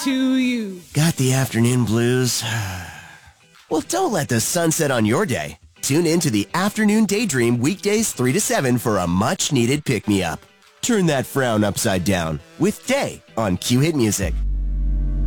to you. Got the afternoon blues? Well, don't let the sun set on your day. Tune in to the Afternoon Daydream weekdays 3 to 7 for a much-needed pick-me-up. Turn that frown upside down with Day on Q Hit Music.